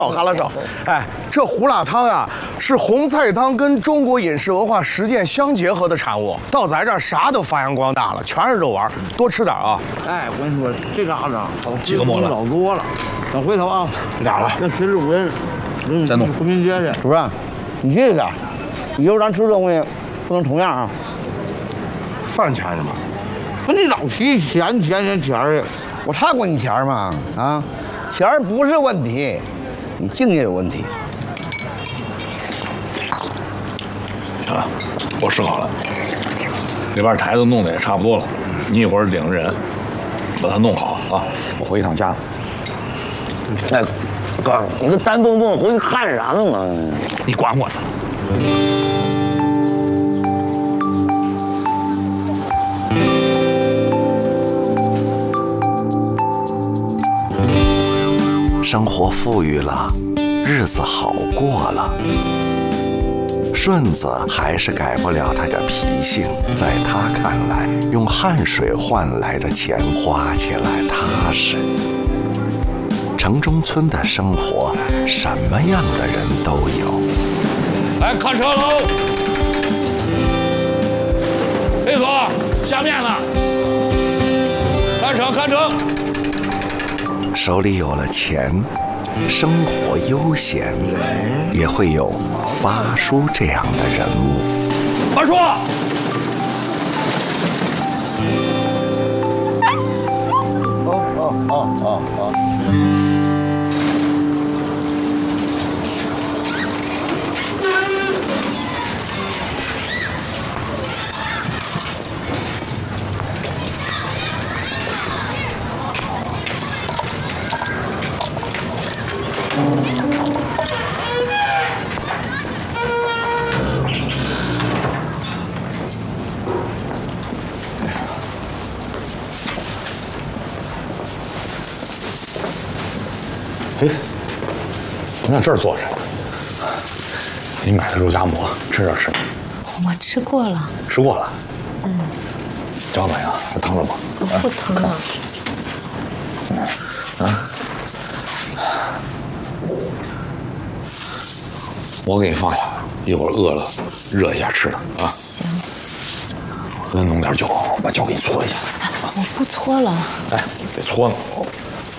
哈拉少，哎，这胡辣汤呀，是红菜汤跟中国饮食文化实践相结合的产物。到咱这儿啥都发扬光大了，全是肉丸，多吃点啊！ 哎，我跟你说，这嘎子几个馍了？ 老多了，等回头啊， 俩了。 那秦主任， 再弄回民街去。主任，你记着，以后咱吃东西不能重样啊。 饭钱呢吗？ 不，你老提钱的， 我差过你钱吗？啊，钱不是问题，你敬业有问题。 行了，我试好了，这边台子弄得也差不多了，你一会儿领着人把它弄好啊。我回一趟家。 哎，哥，你这单蹦蹦回去干啥呢嘛？ 你管我呢？ 生活富裕了，日子好过了。顺子还是改不了他的脾性，在他看来，用汗水换来的钱花起来踏实。城中村的生活，什么样的人都有。 来看车喽！黑所下面了，看车。 手里有了钱，生活悠闲，也会有八叔这样的人物。 八叔， 哎，我在这儿坐着。你买的肉夹馍，趁热吃。 我吃过了。 吃过了。脚怎么样？还疼着吗？ 不疼了。 我给你放下，一会儿饿了热一下吃的啊。 行。 我再弄点酒，把脚给你搓一下。 我不搓了。 哎，别搓了。